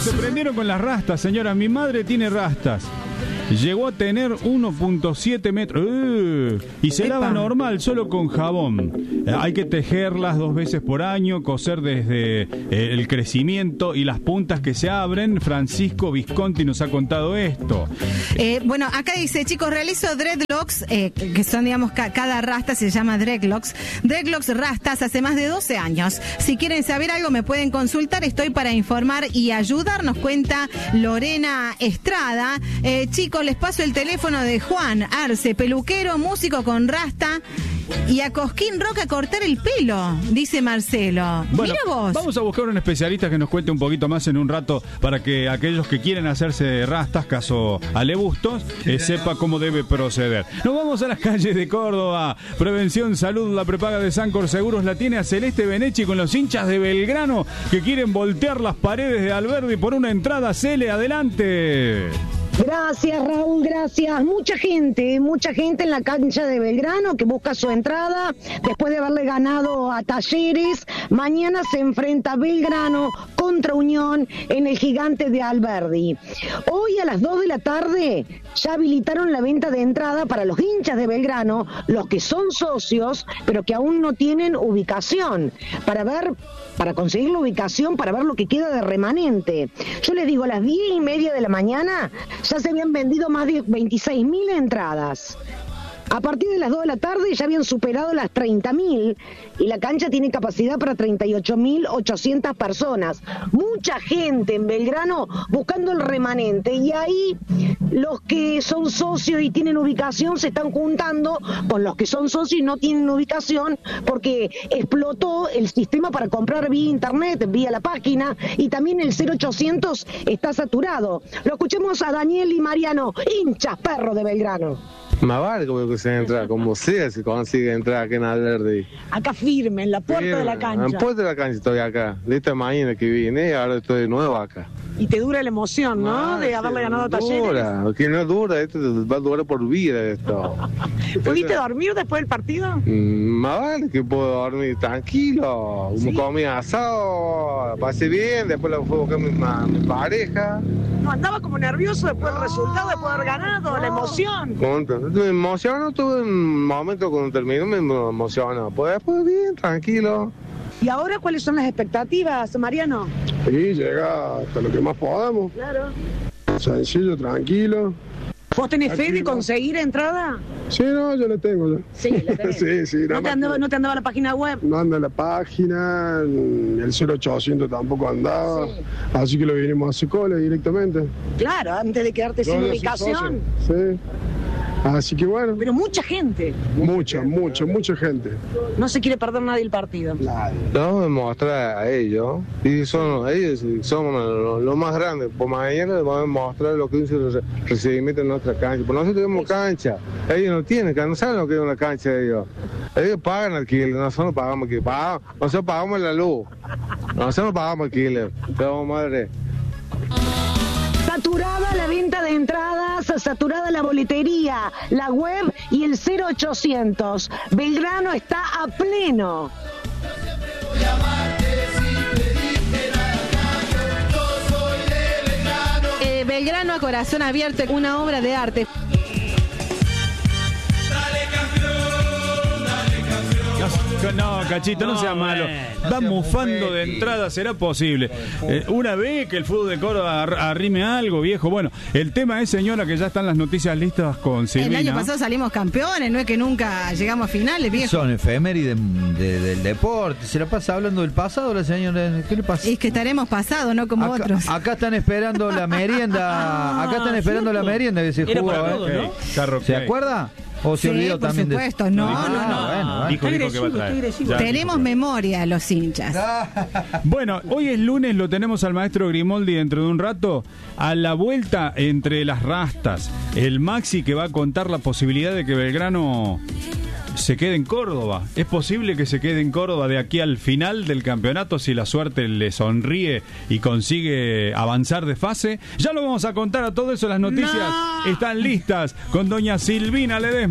Se prendieron con las rastas, señora. Mi madre tiene rastas. Llegó a tener 1.7 metros. Y se lava normal, solo con jabón. Hay que tejerlas 2 veces por año, coser desde el crecimiento y las puntas que se abren. Francisco Visconti nos ha contado esto. Bueno, acá dice, chicos, realizo dreadlocks, que son, digamos, cada rasta se llama dreadlocks. Dreadlocks rastas hace más de 12 años. Si quieren saber algo me pueden consultar, estoy para informar y ayudar, nos cuenta Lorena Estrada. Chicos, les paso el teléfono de Juan Arce, peluquero, músico con rasta, y a Cosquín Rock a cortar el pelo, dice Marcelo. Bueno, mira vos. Vamos a buscar un especialista que nos cuente un poquito más en un rato para que aquellos que quieren hacerse rastas, caso Ale Bustos, sepa cómo debe proceder. Nos vamos a las calles de Córdoba. Prevención Salud, la prepaga de Sancor Seguros la tiene a Celeste Benechi con los hinchas de Belgrano que quieren voltear las paredes de Alberdi por una entrada. Cele, adelante. Gracias, Raúl, gracias. Mucha gente en la cancha de Belgrano que busca su entrada después de haberle ganado a Talleres. Mañana se enfrenta Belgrano contra Unión en el Gigante de Alberdi. Hoy a las 2 de la tarde ya habilitaron la venta de entrada para los hinchas de Belgrano, los que son socios, pero que aún no tienen ubicación, para conseguir la ubicación, para ver lo que queda de remanente. Yo les digo, a las 10:30 de la mañana ya se habían vendido más de 26.000 entradas. A partir de las 2 de la tarde ya habían superado las 30.000 y la cancha tiene capacidad para 38.800 personas. Mucha gente en Belgrano buscando el remanente, y ahí los que son socios y tienen ubicación se están juntando con los que son socios y no tienen ubicación, porque explotó el sistema para comprar vía internet, vía la página, y también el 0800 está saturado. Lo escuchemos a Daniel y Mariano, hinchas perro de Belgrano. Más vale como que se entra, como sea, se consigue entrar aquí en Alberdi. Acá firme, en la puerta de la cancha. En la puerta de la cancha estoy acá. De esta mañana que vine y ahora estoy de nuevo acá. Y te dura la emoción, ¿no? De haberle ganado a Talleres. Dura, que no dura, esto va a durar por vida esto. ¿Pudiste dormir después del partido? Más vale que puedo dormir tranquilo. ¿Sí? Comí asado, pasé bien, después la fue a buscar mi pareja. ¿No andaba como nervioso después del resultado, después de haber ganado, la emoción? Me emocionó, tuve un momento cuando terminó, me emocionó. Pues después bien, tranquilo. ¿Y ahora cuáles son las expectativas, Mariano? Sí, llega hasta lo que más podamos. Claro. Sencillo, tranquilo. ¿Vos tenés fe de conseguir entrada? Sí, no, yo la tengo ya. Sí, la tenés. sí. ¿No te andaba la página web? No anda la página, el 0800 tampoco andaba, sí. Así que lo vinimos a hacer cola directamente. Claro, antes de quedarte sin ubicación. Sí. Así que bueno. Pero mucha gente. Mucha gente. No se quiere perder nadie el partido. Nadie. Vamos a mostrar a ellos, y ellos son lo más grande. Por mañana les vamos a mostrar lo que es el recibimiento en nuestra cancha. Porque nosotros tenemos cancha, ellos no tienen, no saben lo que es una cancha de ellos. Ellos pagan alquiler, nosotros pagamos alquiler. Nosotros pagamos la luz, nosotros pagamos alquiler. Pero madre. Saturada la venta de entradas, saturada la boletería, la web y el 0800. Belgrano está a pleno. Belgrano a corazón abierto, una obra de arte. No, Cachito, no sea malo. Va mufando de entrada, será posible. Una vez que el fútbol de Córdoba arrime algo, viejo. Bueno, el tema es, señora, que ya están las noticias listas con Silvina. El año pasado salimos campeones, no es que nunca llegamos a finales, viejo. Son efemérides del deporte. Se la pasa hablando del pasado la señora. ¿Qué le pasa? Es que estaremos pasados, no como otros. Acá están esperando la merienda. Acá están esperando la merienda que se jugó. ¿No? ¿Se acuerda? ¿O se olvidó por también supuesto, no. Bueno. Dijo que va a traer. Tenemos memoria los hinchas. Bueno, hoy es lunes, lo tenemos al maestro Grimoldi dentro de un rato. A la vuelta entre las rastas, el Maxi que va a contar la posibilidad de que Belgrano se quede en Córdoba. ¿Es posible que se quede en Córdoba de aquí al final del campeonato si la suerte le sonríe y consigue avanzar de fase? Ya lo vamos a contar a todo eso. Las noticias están listas con doña Silvina Ledesma.